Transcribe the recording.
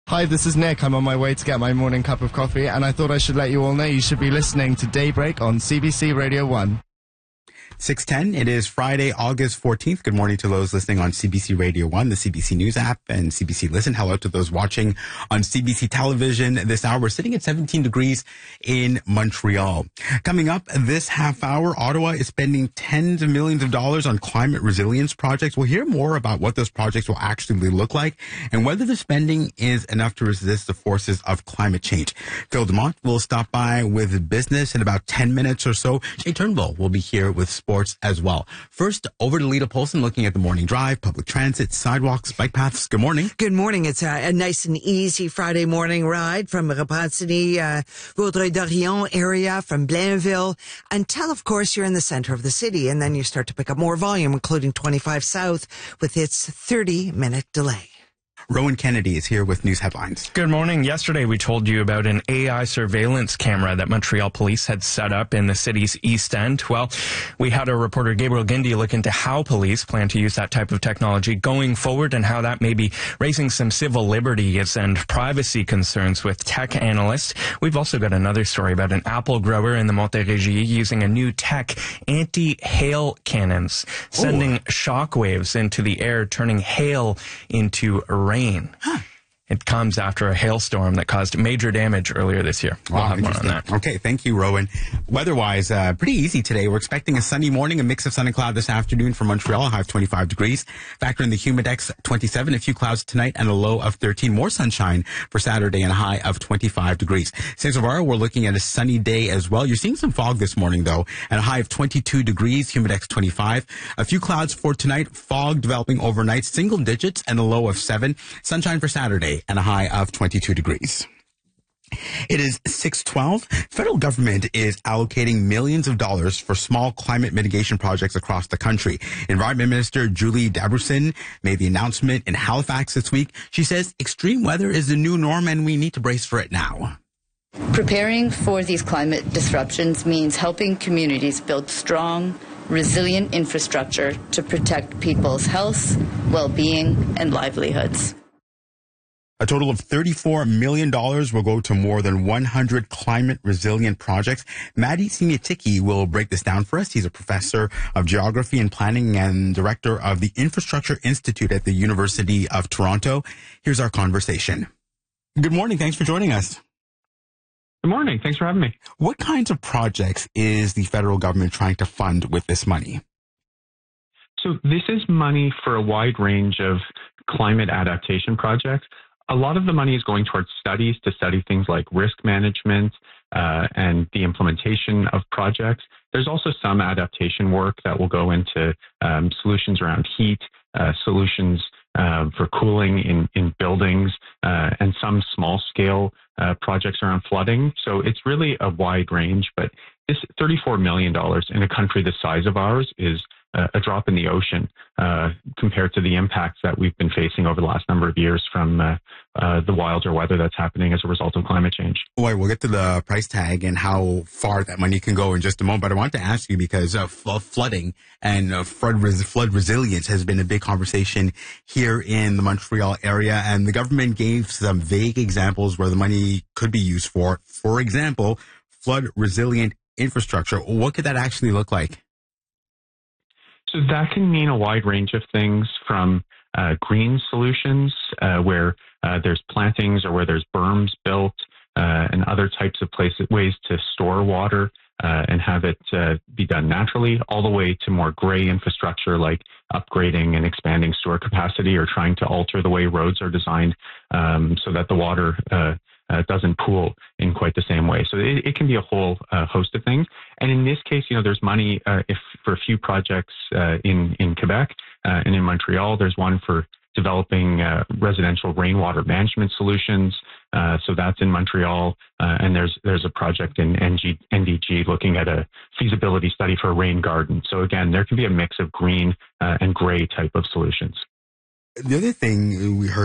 Hi, this is Nick. I'm on my way to get my morning cup of coffee, and I thought I should let you all know you should be listening to Daybreak on CBC Radio 1. 6:10. It is Friday, August 14th. Good morning to those listening on CBC Radio 1, the CBC News app, and CBC Listen. Hello to those watching on CBC Television this hour. We're sitting at 17 degrees in Montreal. Coming up this half hour, Ottawa is spending tens of millions of dollars on climate resilience projects. We'll hear more about what those projects will actually look like and whether the spending is enough to resist the forces of climate change. Phil Dumont will stop by with business in about 10 minutes or so. Jay Turnbull will be here with sports as well. First, over to Lita Polson looking at the morning drive, public transit, sidewalks, bike paths. Good morning. Good morning. It's a nice and easy Friday morning ride from Repentigny, Vaudreuil-Dorion area, from Blainville, until, of course, you're in the center of the city. And then you start to pick up more volume, including 25 South, with its 30-minute delay. Rowan Kennedy is here with news headlines. Good morning. Yesterday, we told you about an AI surveillance camera that Montreal police had set up in the city's East End. Well, we had our reporter Gabriel Gindy look into how police plan to use that type of technology going forward and how that may be raising some civil liberties and privacy concerns with tech analysts. We've also got another story about an apple grower in the Montérégie using a new tech anti-hail cannons, sending shockwaves into the air, turning hail into rain. It comes after a hailstorm that caused major damage earlier this year. We'll have more on that. Okay, thank you, Rowan. Weather-wise, pretty easy today. We're expecting a sunny morning, a mix of sun and cloud this afternoon for Montreal, a high of 25 degrees. Factor in the humidex, 27, a few clouds tonight, and a low of 13. More sunshine for Saturday and a high of 25 degrees. St. Savara, we're looking at a sunny day as well. You're seeing some fog this morning, though, and a high of 22 degrees, humidex 25. A few clouds for tonight, fog developing overnight, single digits, and a low of 7. Sunshine for Saturday and a high of 22 degrees. It is 6:12. Federal government is allocating millions of dollars for small climate mitigation projects across the country. Environment Minister Julie Dabrusin made the announcement in Halifax this week. She says extreme weather is the new norm and we need to brace for it now. Preparing for these climate disruptions means helping communities build strong, resilient infrastructure to protect people's health, well-being, and livelihoods. A total of $34 million will go to more than 100 climate-resilient projects. Maddie Simiatiki will break this down for us. He's a professor of geography and planning and director of the Infrastructure Institute at the University of Toronto. Here's our conversation. Good morning. Thanks for joining us. Good morning. Thanks for having me. What kinds of projects is the federal government trying to fund with this money? So this is money for a wide range of climate adaptation projects. A lot of the money is going towards studies to study things like risk management and the implementation of projects. There's also some adaptation work that will go into solutions around heat, solutions for cooling in buildings, and some small-scale projects around flooding. So it's really a wide range, but this $34 million in a country the size of ours is a drop in the ocean compared to the impacts that we've been facing over the last number of years from the wilder weather that's happening as a result of climate change. Boy, we'll get to the price tag and how far that money can go in just a moment. But I want to ask you because flooding and flood resilience has been a big conversation here in the Montreal area. And the government gave some vague examples where the money could be used for. For example, flood resilient infrastructure. What could that actually look like? So that can mean a wide range of things from green solutions where there's plantings or where there's berms built and other types of ways to store water and have it be done naturally, all the way to more gray infrastructure like upgrading and expanding store capacity or trying to alter the way roads are designed so that the water doesn't pool in quite the same way. So it can be a whole host of things. And in this case, there's money for a few projects in Quebec and in Montreal. There's one for developing residential rainwater management solutions. So that's in Montreal. And there's a project in NDG looking at a feasibility study for a rain garden. So again, there can be a mix of green and gray type of solutions. The other thing we heard